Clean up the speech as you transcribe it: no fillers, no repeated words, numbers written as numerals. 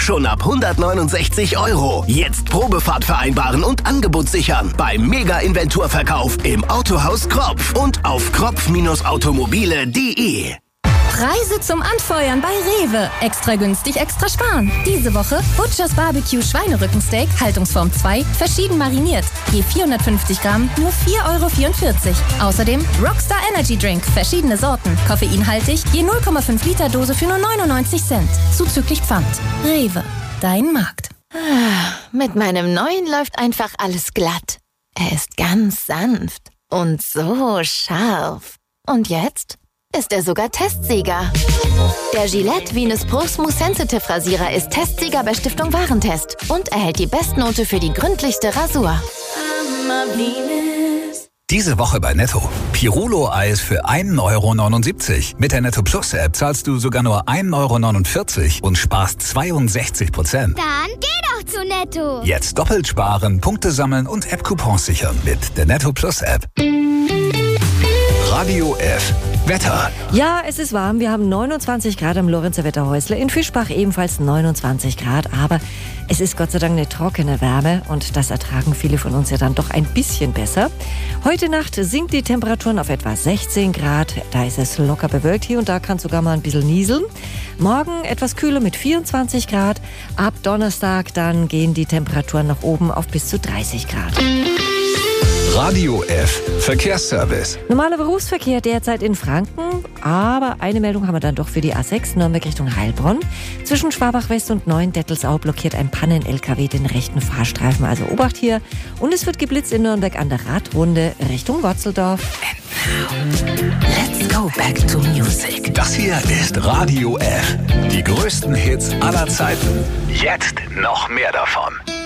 Schon ab 169 €. Jetzt Probefahrt vereinbaren und Angebot sichern. Beim Mega-Inventurverkauf im Autohaus Kropf und auf kropf-automobile.de. Preise zum Anfeuern bei Rewe. Extra günstig, extra sparen. Diese Woche Butchers Barbecue Schweinerückensteak, Haltungsform 2, verschieden mariniert. Je 450 Gramm, nur 4,44 €. Außerdem Rockstar Energy Drink, verschiedene Sorten. Koffeinhaltig, je 0,5 Liter Dose für nur 99 Cent. Zuzüglich Pfand. Rewe, dein Markt. Mit meinem neuen läuft einfach alles glatt. Er ist ganz sanft und so scharf. Und jetzt ist er sogar Testsieger. Der Gillette Venus Pro Smooth Sensitive Rasierer ist Testsieger bei Stiftung Warentest und erhält die Bestnote für die gründlichste Rasur. Diese Woche bei Netto. Pirulo-Eis für 1,79 €. Mit der Netto Plus App zahlst du sogar nur 1,49 € und sparst 62%. Dann geh doch zu Netto. Jetzt doppelt sparen, Punkte sammeln und App-Coupons sichern mit der Netto Plus App. Radio F. Wetter. Ja, es ist warm. Wir haben 29 Grad am Lorenzer Wetterhäusle. In Fischbach ebenfalls 29 Grad. Aber es ist Gott sei Dank eine trockene Wärme und das ertragen viele von uns ja dann doch ein bisschen besser. Heute Nacht sinkt die Temperaturen auf etwa 16 Grad. Da ist es locker bewölkt. Hier und da kann es sogar mal ein bisschen nieseln. Morgen etwas kühler mit 24 Grad. Ab Donnerstag dann gehen die Temperaturen nach oben auf bis zu 30 Grad. Radio F. Verkehrsservice. Normaler Berufsverkehr derzeit in Franken, aber eine Meldung haben wir dann doch für die A6 Nürnberg Richtung Heilbronn. Zwischen Schwabach West und Neuendettelsau blockiert ein Pannen-LKW den rechten Fahrstreifen, also Obacht hier. Und es wird geblitzt in Nürnberg an der Radrunde Richtung Worzeldorf. Let's go back to music. Das hier ist Radio F. Die größten Hits aller Zeiten. Jetzt noch mehr davon.